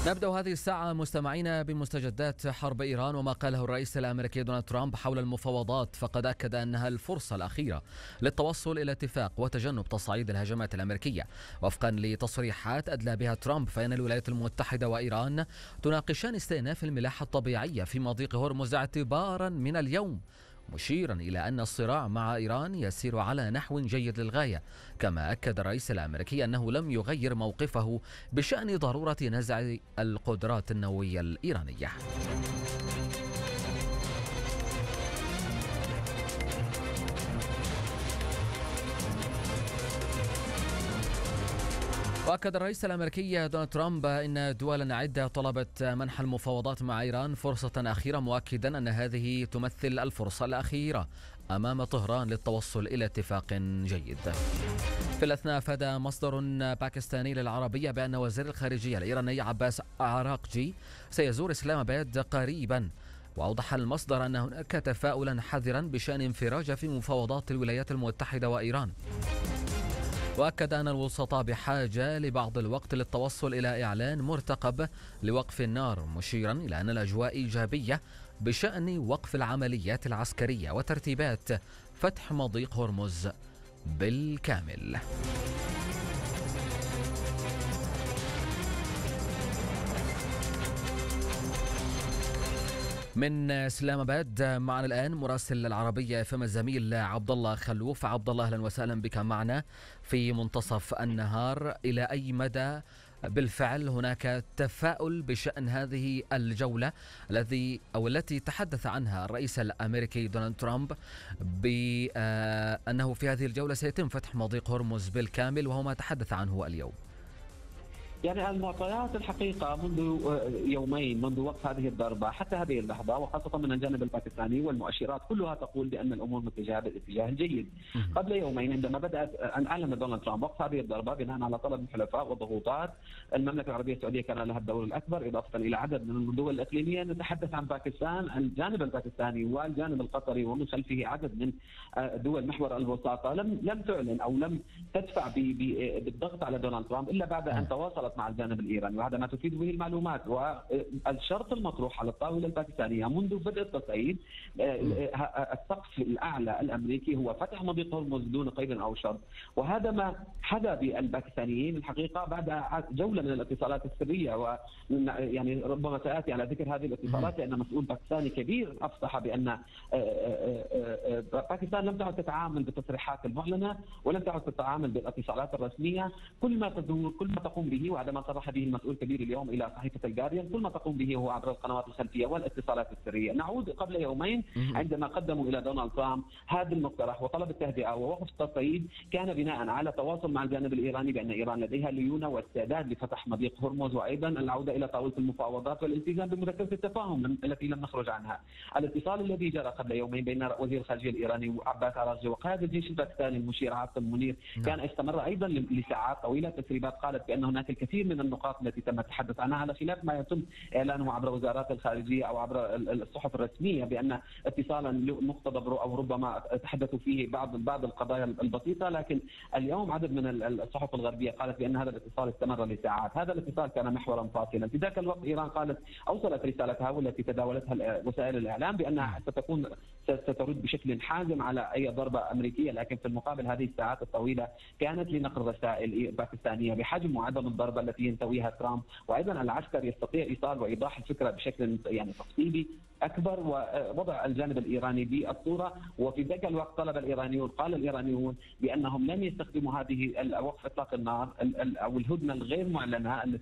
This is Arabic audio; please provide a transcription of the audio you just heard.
نبدأ هذه الساعة مستمعين بمستجدات حرب إيران وما قاله الرئيس الأمريكي دونالد ترامب حول المفاوضات، فقد أكد أنها الفرصة الأخيرة للتوصل إلى اتفاق وتجنب تصعيد الهجمات الأمريكية. وفقا لتصريحات أدلى بها ترامب، فإن الولايات المتحدة وإيران تناقشان استئناف الملاحة الطبيعية في مضيق هرمز اعتبارا من اليوم، مشيرا إلى أن الصراع مع إيران يسير على نحو جيد للغاية. كما أكد الرئيس الأمريكي أنه لم يغير موقفه بشأن ضرورة نزع القدرات النووية الإيرانية. وأكد الرئيس الأمريكي دونالد ترامب أن دولا عدة طلبت منح المفاوضات مع إيران فرصة أخيرة، مؤكدا أن هذه تمثل الفرصة الأخيرة أمام طهران للتوصل إلى اتفاق جيد. في الأثناء أفاد مصدر باكستاني للعربية بأن وزير الخارجية الإيراني عباس عراقجي سيزور إسلام آباد قريبا. وأوضح المصدر أن هناك تفاؤلا حذرا بشأن انفراجة في مفاوضات الولايات المتحدة وإيران. وأكد أن الوسطاء بحاجة لبعض الوقت للتوصل إلى إعلان مرتقب لوقف النار، مشيرا إلى أن الأجواء إيجابية بشأن وقف العمليات العسكرية وترتيبات فتح مضيق هرمز بالكامل. من اسلام اباد معنا الان مراسل العربيه فم الزميل عبد الله خلوف. عبد الله، اهلا وسهلا بك معنا في منتصف النهار. الى اي مدى بالفعل هناك تفاؤل بشان هذه الجوله التي تحدث عنها الرئيس الامريكي دونالد ترامب بانه في هذه الجوله سيتم فتح مضيق هرمز بالكامل، وهو ما تحدث عنه اليوم؟ يعني المعطيات الحقيقة منذ يومين، منذ وقف هذه الضربة حتى هذه اللحظة، وخاصة من الجانب الباكستاني، والمؤشرات كلها تقول بأن الأمور متجهة بالاتجاه الجيد. قبل يومين عندما بدأت أن أعلن دونالد ترامب وقف هذه الضربة بناء على طلب الحلفاء وضغوطات المملكة العربية السعودية كان لها الدور الأكبر، إضافة إلى عدد من الدول الإقليمية. نتحدث عن باكستان، الجانب الباكستاني والجانب القطري ومن خلفه عدد من دول محور الوساطة لم تعلن أو لم تدفع بالضغط على دونالد ترامب إلا بعد أن تواصلت مع الجانب الإيراني، وهذا ما تفيد به المعلومات. والشرط المطروح على الطاولة الباكستانية منذ بدء التصعيد، السقف الأعلى الأمريكي هو فتح مضيق هرمز دون قيد أو شرط، وهذا ما حدا بالباكستانيين الحقيقة بعد جولة من الاتصالات السرية. ويعني ربما سآتي على ذكر هذه الاتصالات لأن مسؤول باكستاني كبير أفصح بأن باكستان لم تعد تتعامل بالتصريحات المعلنة ولم تعد تتعامل بالاتصالات الرسمية. كل ما تقوم به، وهذا ما صرح به المسؤول الكبير اليوم الى صحيفه الجارديان، كل ما تقوم به هو عبر القنوات الخلفيه والاتصالات السريه. نعود قبل يومين عندما قدموا الى دونالد ترامب هذا المقترح وطلب التهدئه ووقف التصعيد، كان بناء على تواصل مع الجانب الايراني بان ايران لديها ليونه واستعداد لفتح مضيق هرمز، وايضا العوده الى طاوله المفاوضات والالتزام بمذكره التفاهم التي لم نخرج عنها. الاتصال الذي جرى قبل يومين بين وزير الخارجيه الايراني وعباس عراقجي وقائد الجيش الباكستاني المشير عاصم منير كان استمر ايضا لساعات طويله. تسريبات قالت بان هناك الكثير من النقاط التي تم التحدث عنها، على خلاف ما يتم اعلانه عبر وزارات الخارجيه او عبر الصحف الرسميه بان اتصالا مقتضب او ربما تحدثوا فيه بعض القضايا البسيطه. لكن اليوم عدد من الصحف الغربيه قالت بان هذا الاتصال استمر لساعات. هذا الاتصال كان محورا فاصلا. في ذاك الوقت ايران اوصلت رسالتها والتي تداولتها وسائل الاعلام بانها سترد بشكل حازم على اي ضربه امريكيه، لكن في المقابل هذه الساعات الطويله كانت لنقل رسائل باكستانيه بحجم وعدم الضربه التي ينتويها ترامب. وايضا العسكر يستطيع ايصال وايضاح الفكره بشكل تفصيلي اكبر ووضع الجانب الايراني بالصوره. وفي ذاك الوقت قال الايرانيون بانهم لن يستخدموا هذه وقف اطلاق النار او الهدنه الغير معلنه